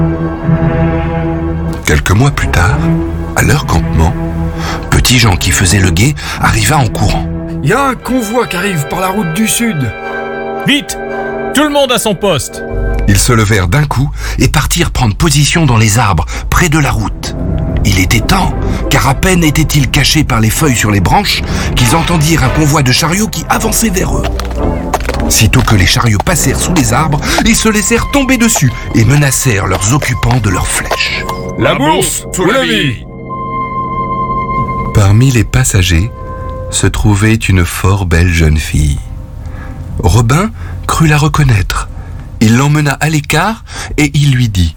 Quelques mois plus tard, à leur campement, Petit Jean qui faisait le guet arriva en courant. Il y a un convoi qui arrive par la route du sud. Vite! Tout le monde à son poste! Ils se levèrent d'un coup et partirent prendre position dans les arbres, près de la route. Il était temps, car à peine étaient-ils cachés par les feuilles sur les branches, qu'ils entendirent un convoi de chariots qui avançait vers eux. Sitôt que les chariots passèrent sous les arbres, ils se laissèrent tomber dessus et menacèrent leurs occupants de leurs flèches. La bourse sous la vie. Parmi les passagers se trouvait une fort belle jeune fille. Robin crut la reconnaître. Il l'emmena à l'écart et il lui dit: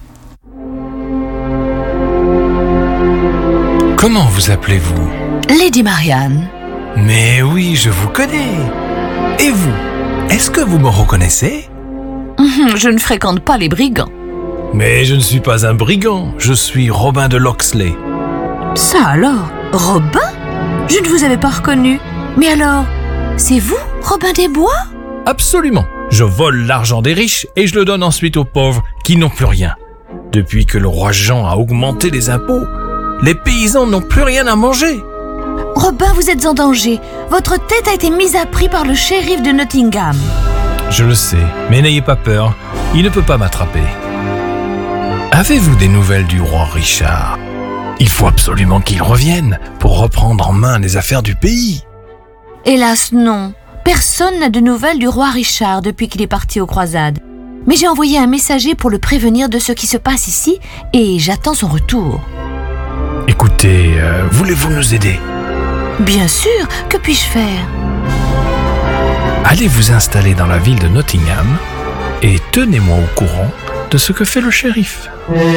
« Comment vous appelez-vous » ? »« Lady Marianne. »« Mais oui, je vous connais. Et vous, est-ce que vous me reconnaissez ?»« Je ne fréquente pas les brigands. »« Mais je ne suis pas un brigand, je suis Robin de Locksley. »« Ça alors, Robin ? Je ne vous avais pas reconnu. Mais alors, c'est vous, Robin des Bois ? » ?»« Absolument. Je vole l'argent des riches et je le donne ensuite aux pauvres qui n'ont plus rien. Depuis que le roi Jean a augmenté les impôts, les paysans n'ont plus rien à manger. » »« Robin, vous êtes en danger. Votre tête a été mise à prix par le shérif de Nottingham. »« Je le sais, mais n'ayez pas peur, il ne peut pas m'attraper. » »« Avez-vous des nouvelles du roi Richard ? Il faut absolument qu'il revienne pour reprendre en main les affaires du pays. » »« Hélas, non. Personne n'a de nouvelles du roi Richard depuis qu'il est parti aux croisades. Mais j'ai envoyé un messager pour le prévenir de ce qui se passe ici et j'attends son retour. »« Écoutez, voulez-vous nous aider ? » ?»« Bien sûr, que puis-je faire ? » »« Allez vous installer dans la ville de Nottingham et tenez-moi au courant de ce que fait le shérif. »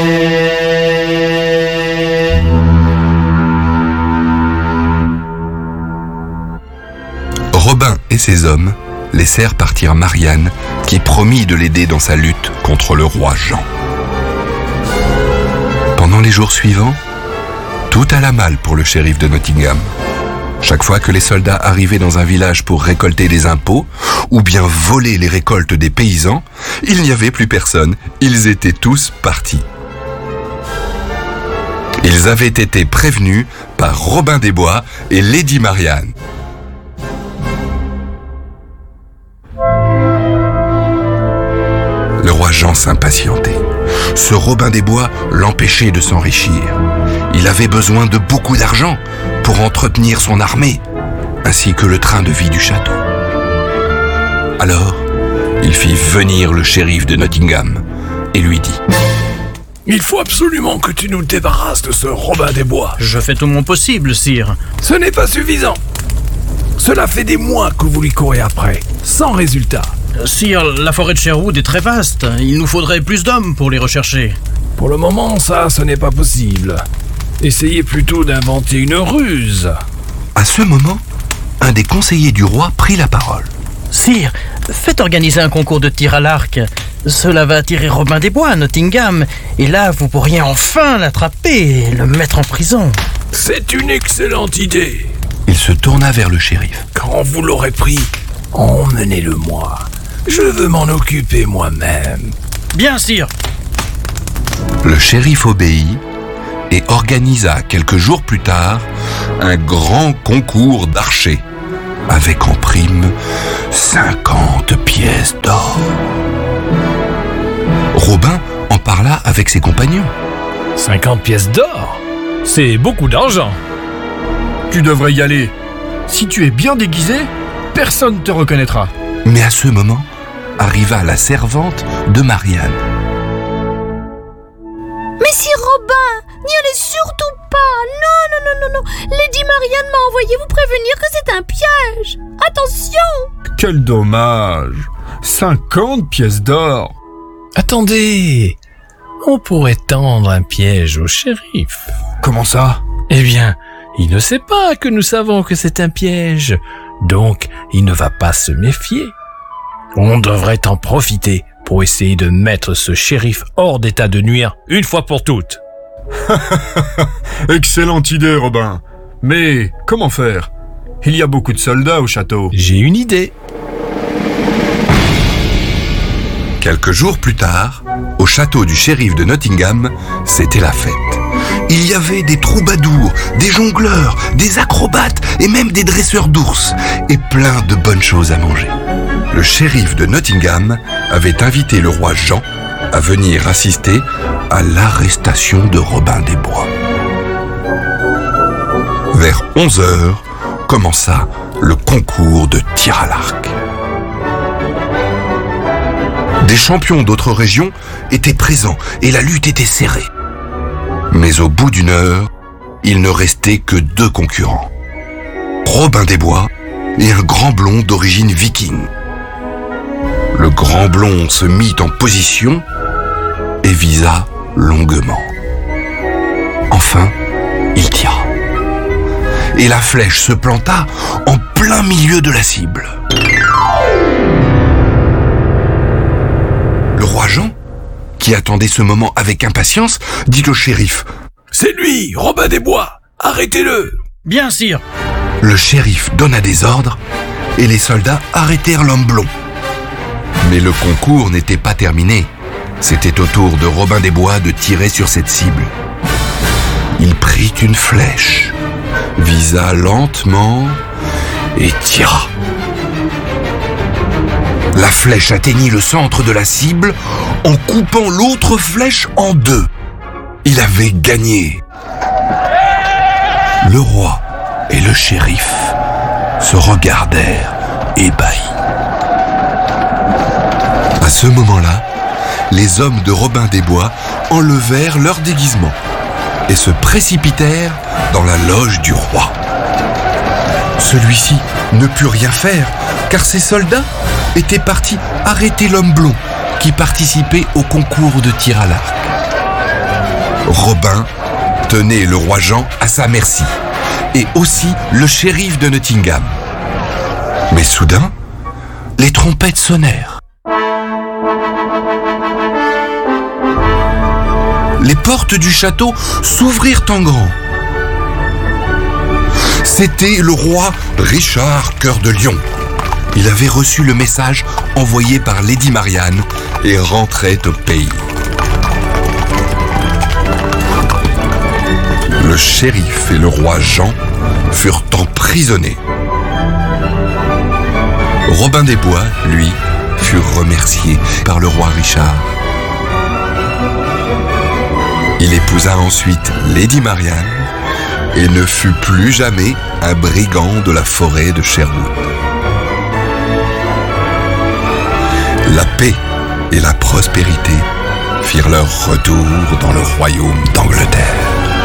Robin et ses hommes laissèrent partir Marianne, qui promit de l'aider dans sa lutte contre le roi Jean. Pendant les jours suivants, tout alla mal pour le shérif de Nottingham. Chaque fois que les soldats arrivaient dans un village pour récolter des impôts, ou bien voler les récoltes des paysans, il n'y avait plus personne, ils étaient tous partis. Ils avaient été prévenus par Robin des Bois et Lady Marianne. Le roi Jean s'impatientait. Ce Robin des Bois l'empêchait de s'enrichir. Il avait besoin de beaucoup d'argent pour entretenir son armée, ainsi que le train de vie du château. Alors, il fit venir le shérif de Nottingham et lui dit: « Il faut absolument que tu nous débarrasses de ce Robin des Bois. »« Je fais tout mon possible, sire. »« Ce n'est pas suffisant. Cela fait des mois que vous lui courez après, sans résultat. » Sire, la forêt de Sherwood est très vaste. Il nous faudrait plus d'hommes pour les rechercher. »« Pour le moment, ce n'est pas possible. Essayez plutôt d'inventer une ruse. » À ce moment, un des conseillers du roi prit la parole. « Sire, faites organiser un concours de tir à l'arc. Cela va attirer Robin des Bois à Nottingham. Et là, vous pourriez enfin l'attraper et le mettre en prison. »« C'est une excellente idée. » Il se tourna vers le shérif. « Quand vous l'aurez pris, emmenez-le-moi. Je veux m'en occuper moi-même. »« Bien, sire. » Le shérif obéit et organisa quelques jours plus tard un grand concours d'archers, avec en prime 50 pièces d'or. Robin en parla avec ses compagnons. 50 pièces d'or ? C'est beaucoup d'argent. Tu devrais y aller. Si tu es bien déguisé, personne ne te reconnaîtra. Mais à ce moment, arriva la servante de Marianne. « Mais si Robin, n'y allez surtout pas. Non. Lady Marianne m'a envoyé vous prévenir que c'est un piège. Attention !» Quel dommage. 50 pièces d'or. Attendez, on pourrait tendre un piège au shérif. Comment ça ? Eh bien, il ne sait pas que nous savons que c'est un piège, donc il ne va pas se méfier. On devrait en profiter pour essayer de mettre ce shérif hors d'état de nuire une fois pour toutes. Excellente idée, Robin. Mais comment faire ? Il y a beaucoup de soldats au château. J'ai une idée. Quelques jours plus tard, au château du shérif de Nottingham, c'était la fête. Il y avait des troubadours, des jongleurs, des acrobates et même des dresseurs d'ours et plein de bonnes choses à manger. Le shérif de Nottingham avait invité le roi Jean à venir assister à l'arrestation de Robin des Bois. Vers 11h commença le concours de tir à l'arc. Des champions d'autres régions étaient présents et la lutte était serrée. Mais au bout d'une heure, il ne restait que 2 concurrents. Robin des Bois et un grand blond d'origine viking. Le grand blond se mit en position et visa longuement. Enfin, il tira. Et la flèche se planta en plein milieu de la cible. Le roi Jean, qui attendait ce moment avec impatience, dit au shérif : « C'est lui, Robin des Bois. Arrêtez-le !» Bien, sire. Le shérif donna des ordres et les soldats arrêtèrent l'homme blond. Mais le concours n'était pas terminé. C'était au tour de Robin des Bois de tirer sur cette cible. Il prit une flèche, visa lentement et tira. La flèche atteignit le centre de la cible en coupant l'autre flèche en 2. Il avait gagné. Le roi et le shérif se regardèrent ébahis. À ce moment-là, les hommes de Robin des Bois enlevèrent leur déguisement et se précipitèrent dans la loge du roi. Celui-ci ne put rien faire car ses soldats étaient partis arrêter l'homme blond qui participait au concours de tir à l'arc. Robin tenait le roi Jean à sa merci et aussi le shérif de Nottingham. Mais soudain, les trompettes sonnèrent. Les portes du château s'ouvrirent en grand. C'était le roi Richard Cœur de Lion. Il avait reçu le message envoyé par Lady Marianne et rentrait au pays. Le shérif et le roi Jean furent emprisonnés. Robin des Bois, lui, fut remercié par le roi Richard. Il épousa ensuite Lady Marianne et ne fut plus jamais un brigand de la forêt de Sherwood. La paix et la prospérité firent leur retour dans le royaume d'Angleterre.